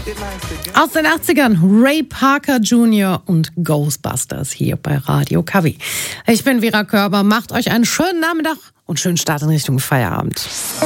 Aus den 80ern, Ray Parker Jr. und Ghostbusters hier bei Radio KW. Ich bin Vera Körber, macht euch einen schönen Nachmittag und schönen Start in Richtung Feierabend.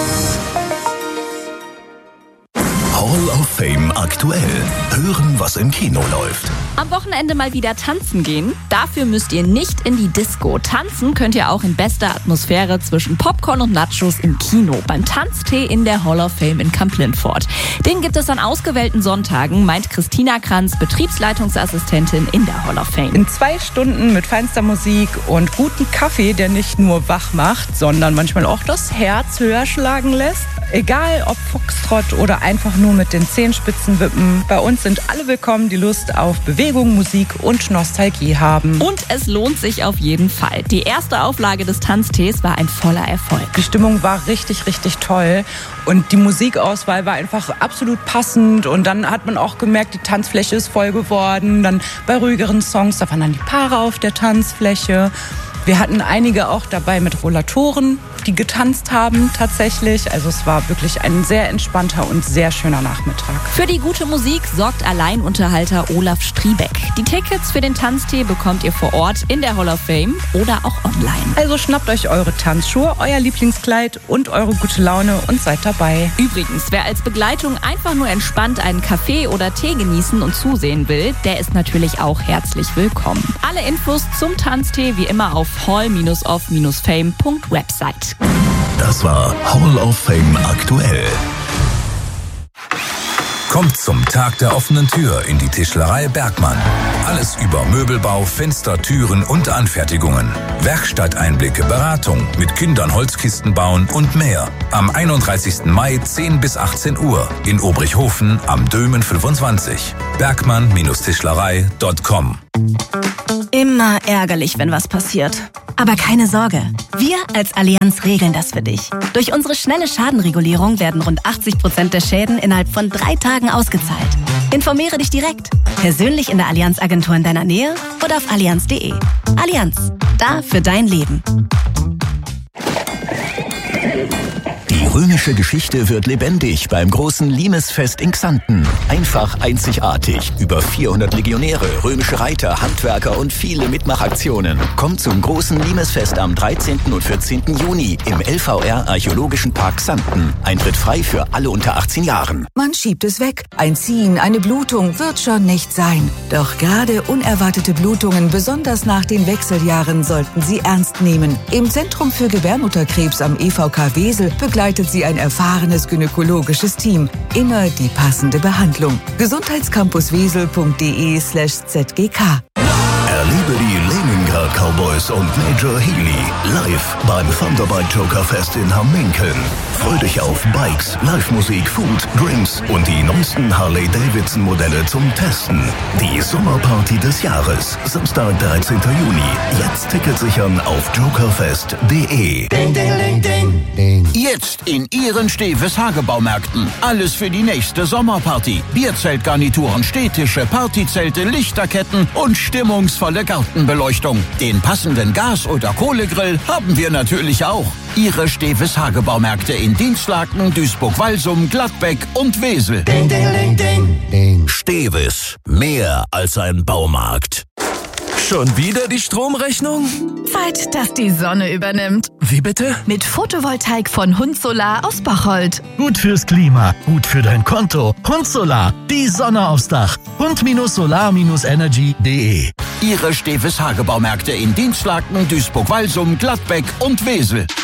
Hall of Fame aktuell. Hören, was im Kino läuft. Am Wochenende mal wieder tanzen gehen? Dafür müsst ihr nicht in die Disco. Tanzen könnt ihr auch in bester Atmosphäre zwischen Popcorn und Nachos im Kino. Beim Tanztee in der Hall of Fame in Kamp-Lintfort. Den gibt es an ausgewählten Sonntagen, meint Christina Kranz, Betriebsleitungsassistentin in der Hall of Fame. In 2 Stunden mit feinster Musik und gutem Kaffee, der nicht nur wach macht, sondern manchmal auch das Herz höher schlagen lässt. Egal ob Foxtrott oder einfach nur mit den Zehenspitzen wippen, bei uns sind alle willkommen, die Lust auf Bewegung, Musik und Nostalgie haben. Und es lohnt sich auf jeden Fall. Die erste Auflage des Tanztees war ein voller Erfolg. Die Stimmung war richtig, richtig toll und die Musikauswahl war einfach absolut passend und dann hat man auch gemerkt, die Tanzfläche ist voll geworden. Dann bei ruhigeren Songs, da waren dann die Paare auf der Tanzfläche. Wir hatten einige auch dabei mit Rollatoren, die getanzt haben tatsächlich. Also es war wirklich ein sehr entspannter und sehr schöner Nachmittag. Für die gute Musik sorgt Alleinunterhalter Olaf Striebeck. Die Tickets für den Tanztee bekommt ihr vor Ort in der Hall of Fame oder auch online. Also schnappt euch eure Tanzschuhe, euer Lieblingskleid und eure gute Laune und seid dabei. Übrigens, wer als Begleitung einfach nur entspannt einen Kaffee oder Tee genießen und zusehen will, der ist natürlich auch herzlich willkommen. Alle Infos zum Tanztee wie immer auf hall-of-fame.website. Das war Hall of Fame aktuell. Kommt zum Tag der offenen Tür in die Tischlerei Bergmann. Alles über Möbelbau, Fenster, Türen und Anfertigungen. Werkstatteinblicke, Beratung, mit Kindern Holzkisten bauen und mehr. Am 31. Mai 10 bis 18 Uhr in Obrichhofen am Dömen 25. Bergmann-Tischlerei.com. Immer ärgerlich, wenn was passiert. Aber keine Sorge, wir als Allianz regeln das für dich. Durch unsere schnelle Schadenregulierung werden rund 80% der Schäden innerhalb von 3 Tagen ausgezahlt. Informiere dich direkt, persönlich in der Allianz-Agentur in deiner Nähe oder auf allianz.de. Allianz, da für dein Leben. Die römische Geschichte wird lebendig beim großen Limesfest in Xanten. Einfach einzigartig. Über 400 Legionäre, römische Reiter, Handwerker und viele Mitmachaktionen. Kommt zum großen Limesfest am 13. und 14. Juni im LVR Archäologischen Park Xanten. Eintritt frei für alle unter 18 Jahren. Man schiebt es weg. Ein Ziehen, eine Blutung wird schon nicht sein. Doch gerade unerwartete Blutungen, besonders nach den Wechseljahren, sollten Sie ernst nehmen. Im Zentrum für Gebärmutterkrebs am EVK Wesel begleitet Sie ein erfahrenes gynäkologisches Team. Immer die passende Behandlung. Gesundheitscampuswesel.de/zgk. Erlebe die Leningrad Cowboys und Major Healy live beim Thunderbike Joker Fest in Hamminkeln. Freu dich auf Bikes, Live-Musik, Food, Drinks und die neuesten Harley-Davidson-Modelle zum Testen. Die Sommerparty des Jahres, Samstag, 13. Juni. Jetzt Tickets sichern auf jokerfest.de. Ding, ding, ding, ding, ding. Jetzt in Ihren Steves Hagebaumärkten. Alles für die nächste Sommerparty. Bierzeltgarnituren, Stehtische, Partyzelte, Lichterketten und stimmungsvolle Gartenbeleuchtung. Den passenden Gas- oder Kohlegrill haben wir natürlich auch. Ihre Steves Hagebaumärkte in Dinslaken, Duisburg-Walsum, Gladbeck und Wesel. Ding, ding, ding, ding, ding. Steves, mehr als ein Baumarkt. Schon wieder die Stromrechnung? Zeit, dass die Sonne übernimmt. Wie bitte? Mit Photovoltaik von Hund Solar aus Bocholt. Gut fürs Klima, gut für dein Konto. Hund Solar, die Sonne aufs Dach. Hund-Solar-Energy.de. Ihre Steves Hagebaumärkte in Dinslaken, Duisburg-Walsum, Gladbeck und Wesel.